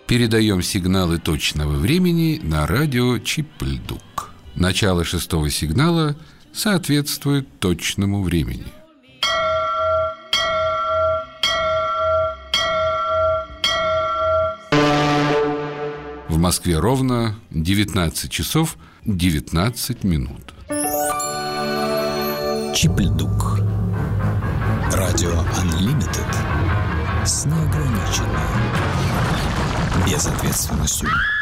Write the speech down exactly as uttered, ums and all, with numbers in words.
Передаем сигналы точного времени на радио Чип-Льдук. Начало шестого сигнала соответствует точному времени. В Москве ровно девятнадцать часов девятнадцать минут. Чип-Льдук. Радио Unlimited с неограниченной безответственностью.